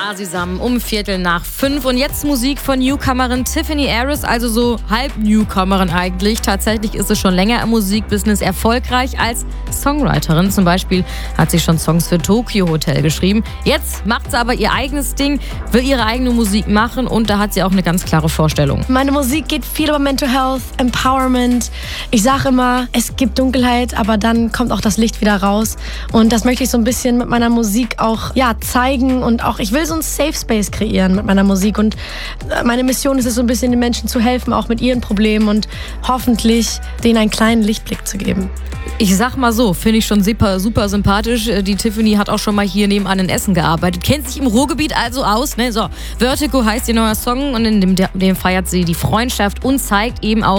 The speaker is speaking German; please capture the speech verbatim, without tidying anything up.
war zusammen um Viertel nach fünf. Und jetzt Musik von Newcomerin Tiffany Harris, also so halb Newcomerin eigentlich. Tatsächlich ist sie schon länger im Musikbusiness erfolgreich als Songwriterin. Zum Beispiel hat sie schon Songs für Tokyo Hotel geschrieben. Jetzt macht sie aber ihr eigenes Ding, will ihre eigene Musik machen und da hat sie auch eine ganz klare Vorstellung. Meine Musik geht viel über Mental Health, Empowerment. Ich sage immer, es gibt Dunkelheit, aber dann kommt auch das Licht wieder raus. Und das möchte ich so ein bisschen mit meiner Musik auch ja, zeigen und auch, ich will so einen Safe Space kreieren mit meiner Musik und meine Mission ist es so ein bisschen den Menschen zu helfen, auch mit ihren Problemen und hoffentlich denen einen kleinen Lichtblick zu geben. Ich sag mal so, finde ich schon super, super sympathisch. Die Tiffany hat auch schon mal hier nebenan in Essen gearbeitet, kennt sich im Ruhrgebiet also aus. Ne? So, Vertigo heißt ihr neuer Song und in dem, dem feiert sie die Freundschaft und zeigt eben auch